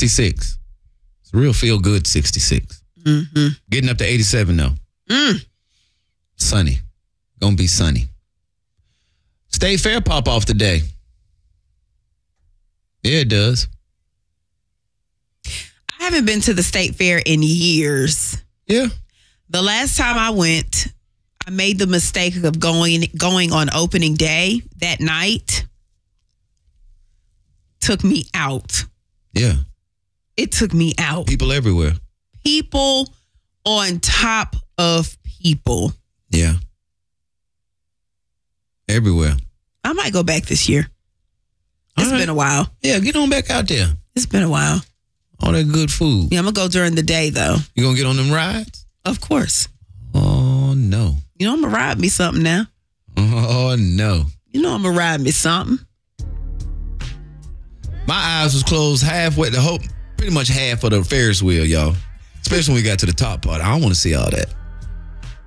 66. It's a real feel-good 66. Mm-hmm. Getting up to 87, though. Sunny. Gonna be sunny. State Fair pop off today. Yeah, it does. I haven't been to the State Fair in years. Yeah. The last time I went, I made the mistake of going on opening day that night. Took me out. Yeah. It took me out. People everywhere. People on top of people. Yeah. Everywhere. I might go back this year. It's been a while. Yeah, get on back out there. It's been a while. All that good food. Yeah, I'm going to go during the day, though. You gonna get on them rides? Of course. Oh, no. You know, I'm going to ride me something now. Oh, no. You know, I'm going to ride me something. My eyes was closed halfway, pretty much half of the Ferris wheel, y'all. Especially when we got to the top part. I don't want to see all that.